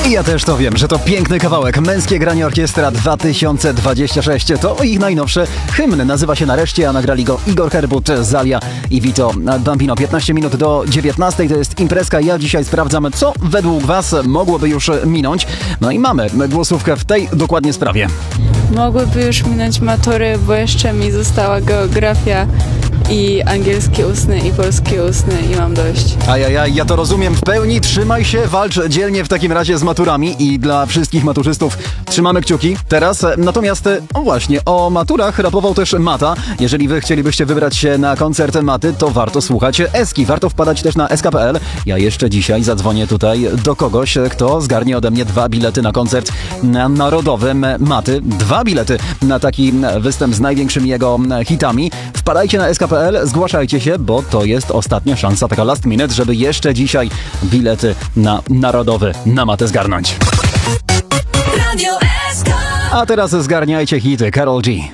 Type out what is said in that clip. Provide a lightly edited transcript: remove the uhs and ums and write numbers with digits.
I ja też to wiem, że to piękny kawałek. Męskie granie orkiestra 2026 to ich najnowsze hymny. Nazywa się Nareszcie, a nagrali go Igor Herbut, Zalia i Vito Bambino. 15 minut do 19 to jest imprezka. Ja dzisiaj sprawdzam, co według Was mogłoby już minąć. No i mamy głosówkę w tej dokładnie sprawie. Mogłyby już minąć matury, bo jeszcze mi została geografia i angielski ustny i polski ustny i mam dość. Ajajaj, ja to rozumiem w pełni. Trzymaj się, walcz dzielnie w takim razie z maturami i dla wszystkich maturzystów trzymamy kciuki teraz. Natomiast, właśnie, o maturach rapował też Mata. Jeżeli wy chcielibyście wybrać się na koncert Maty, to warto słuchać Eski. Warto wpadać też na sk.pl. Ja jeszcze dzisiaj zadzwonię tutaj do kogoś, kto zgarnie ode mnie 2 bilety na koncert narodowym Maty. 2 bilety na taki występ z największymi jego hitami. Wpadajcie na sk.pl, zgłaszajcie się, bo to jest ostatnia szansa, taka last minute, żeby jeszcze dzisiaj bilety na narodowy na Matę zgarnąć. A teraz zgarniajcie hity Karol G.